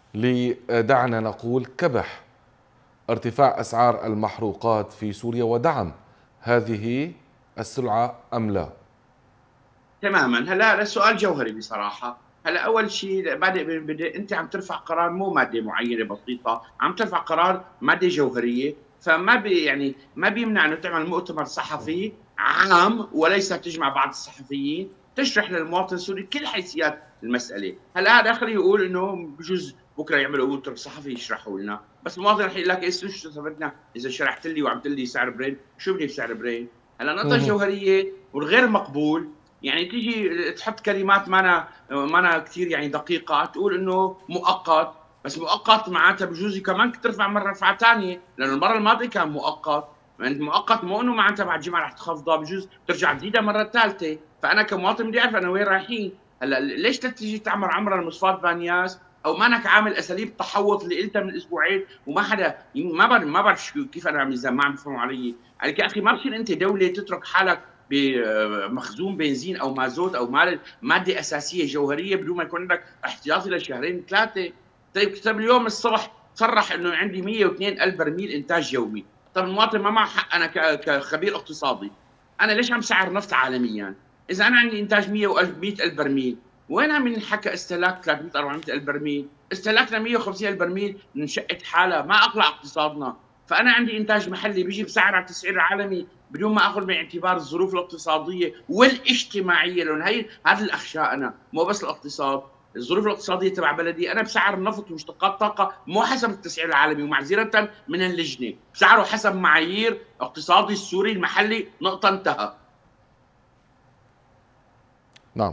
دعنا نقول كبح ارتفاع أسعار المحروقات في سوريا ودعم هذه السلعة أم لا؟ تماما. هلا سؤال جوهري بصراحه. هلا اول شيء بادئ انت عم ترفع قرار مو ماده معينه بسيطه، عم ترفع قرار ماده جوهريه، فما بي يعني ما بيمنع انه تعمل مؤتمر صحفي عام وليس تجمع بعض الصحفيين تشرح للمواطن السوري كل حيثيات المساله. هلا هذا خليه يقول انه بجوز بكره يعملوا مؤتمر صحفي يشرحوا لنا، بس المواطن رح يقول لك ايش شو استفدنا اذا شرحت لي وعملت لي سعر برين، شو بدي بسعر برين؟ هلا النقطه مهم. الجوهريه والغير مقبول يعني تيجي تحط كلمات ما أنا كثير يعني دقيقه، تقول انه مؤقت، بس مؤقت معناتها بجوز كمان ترفع مره رفعه ثانيه، لانه المره الماضيه كان مؤقت. يعني مؤقت مو انه معناتها بعد جمعه رح تخفضها، بجوز ترجع تزيدها مره ثالثه، فانا كمواطن بدي اعرف انا وين رايحين. هلا ليش تيجي تعمل عمره المصفات بانياس او مانك عامل اساليب التحوط اللي قلتها من اسبوعين وما حدا ما بعرف كيف انا عم ما عم يفهموا علي. يعني يا اخي ما بصير انت دوله تترك حالك بمخزون بنزين او مازوت او ماده اساسيه جوهريه بدون ما يكون عندك احتياطي لشهرين ثلاثه. طيب اليوم الصبح صرح انه عندي 102 الف برميل انتاج يومي. طب المواطن ما معه حق، انا كخبير اقتصادي انا ليش عم سعر نفط عالميا؟ اذا انا عندي انتاج 100 و 100 الف برميل، وين عم ينحكى استهلاك 300 400 الف برميل؟ استهلاكنا 150 الف برميل انشقت حالها، ما اقلع اقتصادنا. فانا عندي انتاج محلي بيجي بسعر على التسعير العالمي بدون ما اخذ بعين الاعتبار الظروف الاقتصاديه والاجتماعيه، لان هذا اللي اخشاه انا، مو بس الاقتصاد. الظروف الاقتصاديه تبع بلدي انا بسعر النفط ومشتقات طاقه مو حسب التسعير العالمي ومعذره من اللجنه، بسعره حسب معايير اقتصادي السوري المحلي، نقطه انتهى. نعم.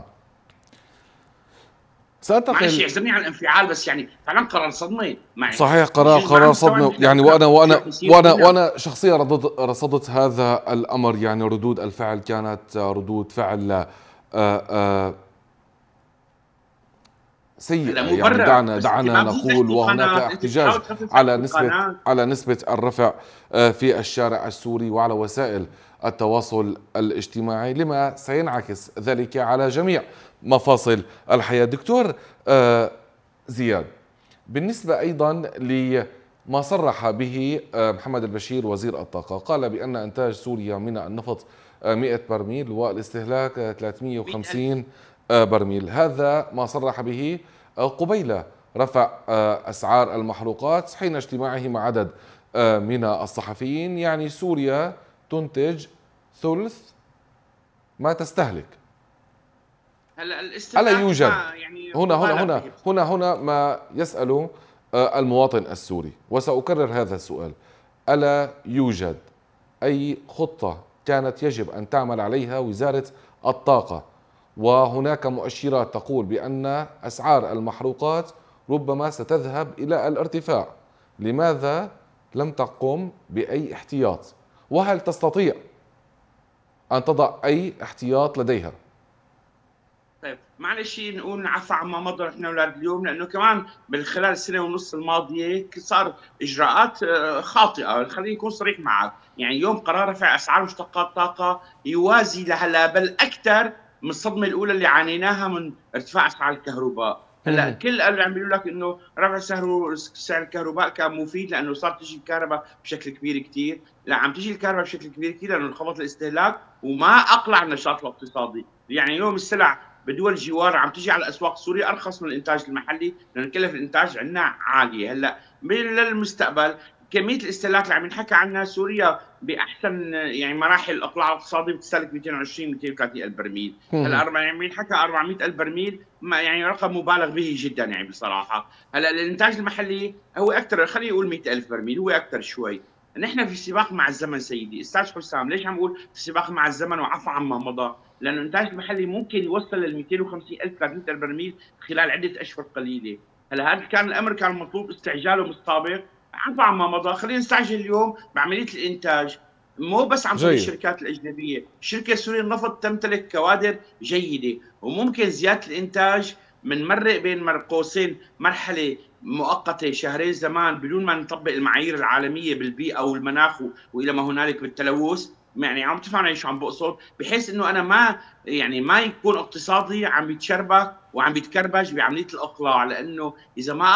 معلش سأنتقل. يعذرني على الانفعال، بس يعني فعلا قرار صدمه معي. صحيح، بجوز ما قرار عم نستوعب صدمة نحن يعني. بكره شو وأنا رح يصير وأنا فينا. وأنا شخصيا رصدت هذا الأمر، يعني ردود الفعل كانت ردود فعل هلا سيئة. يعني مبرر، بس انت دعنا ما بزيدك نقول، في وهناك قناه، انت احتجاج بتحاول تخفف حق القناه. على نسبة الرفع في الشارع السوري وعلى وسائل التواصل الاجتماعي، لما سينعكس ذلك على جميع مفاصل الحياة. دكتور زياد، بالنسبة أيضا لما صرح به محمد البشير وزير الطاقة، قال بأن إنتاج سوريا من النفط 100 برميل والاستهلاك 100,000. 350 برميل. هذا ما صرح به قبيل رفع أسعار المحروقات حين اجتماعه مع عدد من الصحفيين. يعني سوريا تنتج ثلث ما تستهلك. هلا ألا الاستهلاك يوجد ما يعني مبالغ به بصراحه. ما يسأل المواطن السوري، وسأكرر هذا السؤال: ألا يوجد أي خطة كانت يجب أن تعمل عليها وزارة الطاقة، وهناك مؤشرات تقول بأن أسعار المحروقات ربما ستذهب إلى الارتفاع؟ لماذا لم تقم بأي احتياط؟ وهل تستطيع أن تضع أي احتياط لديها؟ طيب معلش نقول نعفى عما مضى احنا اولاد اليوم، لانه كمان خلال السنه ونص الماضيه صار اجراءات خاطئه. خليني اكون صريح معك، يعني اليوم قرار رفع اسعار مشتقات طاقه يوازي لهلا بل اكثر من الصدمه الاولى اللي عانيناها من ارتفاع اسعار الكهرباء. هلا كل اللي عم بيقولوا لك انه رفع سعر الكهرباء كان مفيد لانه صار تجي الكهرباء بشكل كبير كثير، لا عم تجي الكهرباء بشكل كبير كثير لانه انخفض الاستهلاك وما اقلع النشاط الاقتصادي. يعني اليوم السلع بدول الجوار عم تجي على الاسواق السوريه ارخص من الانتاج المحلي، لانه كلف الانتاج عندنا عاليه. هلا للمستقبل كميه الاستهلاك اللي عم ينحكى عنها سوريا باحسن يعني مراحل الاقلاع الاقتصادي بتستهلك 220 230 الف برميل. هلا عم ينحكى 400 الف برميل، ما يعني رقم مبالغ به جدا يعني بصراحه. هلا الانتاج المحلي هو اكثر، خلينا نقول 100 الف برميل هو اكثر شوي. نحن في سباق مع الزمن سيدي استاذ حسام. ليش عم اقول في سباق مع الزمن وعفى عما مضى؟ لانه الانتاج المحلي ممكن يوصل لل 250 الف 300 الف برميل خلال عده اشهر قليله. هلا هذا كان الامر كان مطلوب استعجاله مسابق، عفى عما مضى. خلينا نستعجل اليوم بعمليه الانتاج، مو بس عن طريق جيد. الشركات الاجنبيه. الشركه السوريه للنفط تمتلك كوادر جيده، وممكن زياده الانتاج بنمرق بين قوسين مرحله مؤقته شهرين زمان بدون ما نطبق المعايير العالميه بالبيئه والمناخ والى ما هنالك بالتلوث. يعني عم تفهم ايش عم بقصد، بحيث انه انا ما يكون اقتصادي عم يتشربك وعم يتكربج بعمليه الاقلاع، لانه اذا ما